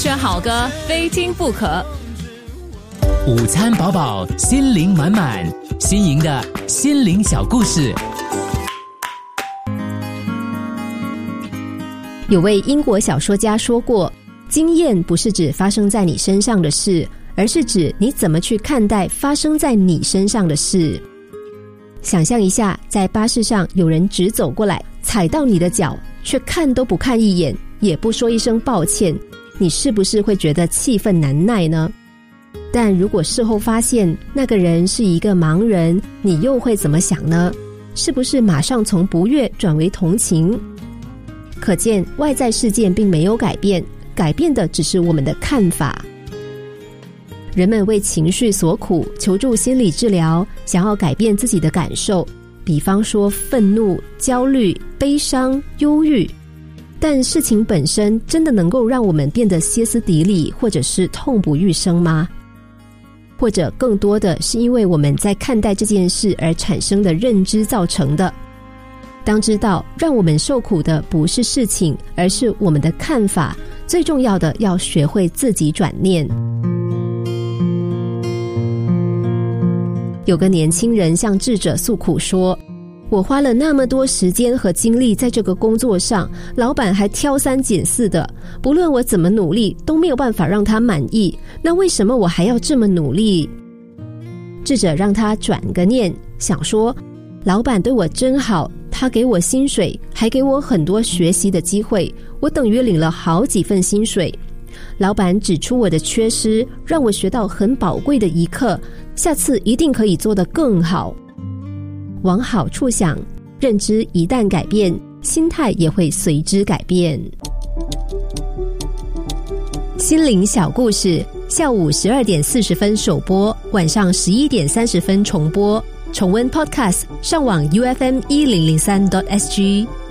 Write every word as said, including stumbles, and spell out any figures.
选好歌，非听不可。 午餐饱饱，心灵满满，新颖的心灵小故事。 有位英国小说家说过，经验不是指发生在你身上的事，而是指你怎么去看待发生在你身上的事。想象一下，在巴士上有人直走过来，踩到你的脚，却看都不看一眼，也不说一声抱歉，你是不是会觉得气愤难耐呢？但如果事后发现那个人是一个盲人，你又会怎么想呢？是不是马上从不悦转为同情？可见外在事件并没有改变，改变的只是我们的看法。人们为情绪所苦，求助心理治疗，想要改变自己的感受，比方说愤怒、焦虑、悲伤、忧郁。但事情本身真的能够让我们变得歇斯底里，或者是痛不欲生吗？或者更多的是因为我们在看待这件事而产生的认知造成的。当知道让我们受苦的不是事情，而是我们的看法，最重要的要学会自己转念。有个年轻人向智者诉苦说，我花了那么多时间和精力在这个工作上，老板还挑三拣四的，不论我怎么努力都没有办法让他满意，那为什么我还要这么努力？智者让他转个念，想说，老板对我真好，他给我薪水，还给我很多学习的机会，我等于领了好几份薪水。老板指出我的缺失，让我学到很宝贵的一课，下次一定可以做得更好。往好处想，认知一旦改变，心态也会随之改变。心灵小故事，下午十二点四十分首播，晚上十一点三十分重播。重温 Podcast， 上网 U F M 一零零三 点 S G。